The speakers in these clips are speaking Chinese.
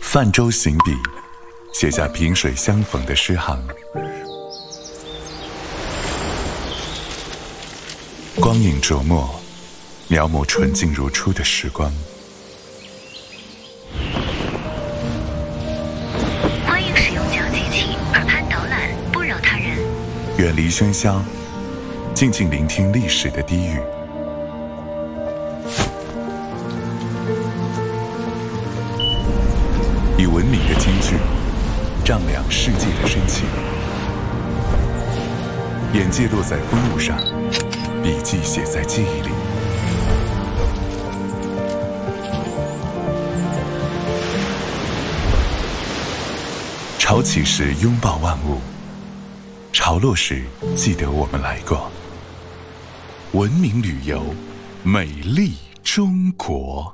泛舟行笔，写下萍水相逢的诗行。光影琢磨，描摹纯净如初的时光。 欢迎使用讲解器，耳畔导览，不扰他人。 远离喧嚣，静静聆听历史的低语。以文明的金句丈量世界的深情，眼界落在风物上，笔记写在记忆里。潮起时拥抱万物，潮落时记得我们来过。文明旅游，美丽中国。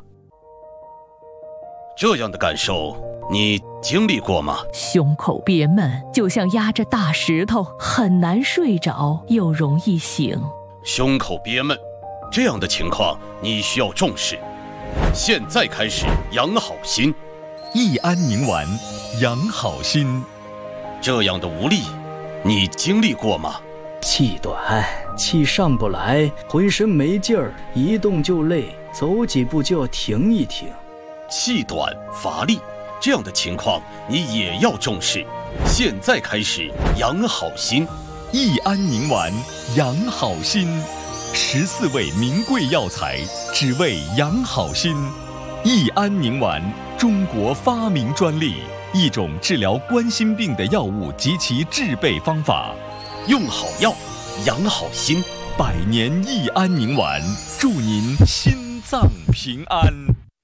这样的感受你经历过吗？ 胸口憋闷，就像压着大石头，很难睡着，又容易醒。 胸口憋闷，这样的情况你需要重视。现在开始养好心。 益安宁丸，养好心。 这样的无力，你经历过吗？ 气短，气上不来，浑身没劲儿，一动就累，走几步就要停一停。 气短乏力，这样的情况你也要重视。现在开始养好心。 益安宁丸，养好心。14味名贵药材，只为养好心。益安宁丸，中国发明专利，一种治疗冠心病的药物及其制备方法。 用好药，养好心。 100年益安宁丸，祝您心脏平安。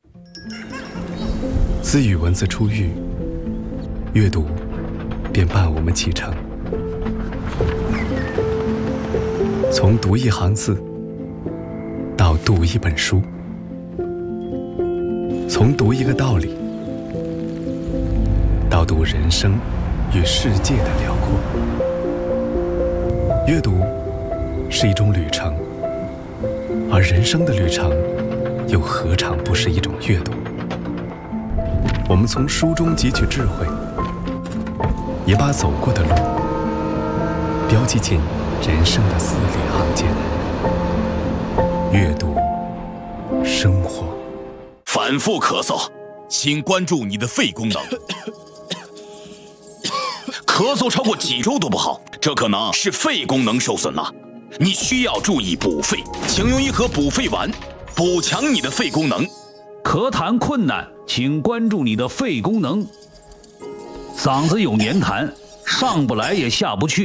自与文字初遇，阅读便伴我们启程。从读一行字，到读一本书；从读一个道理，到读人生与世界的辽阔。阅读是一种旅程，而人生的旅程又何尝不是一种阅读？我们从书中汲取智慧，也把走过的路标记进人生的字里行间。阅读，生活。 反复咳嗽，请关注你的肺功能。咳嗽超过几周都不好，这可能是肺功能受损了。你需要注意补肺，请用一盒补肺丸，补强你的肺功能。 咳痰困难，请关注你的肺功能。嗓子有黏痰，上不来也下不去，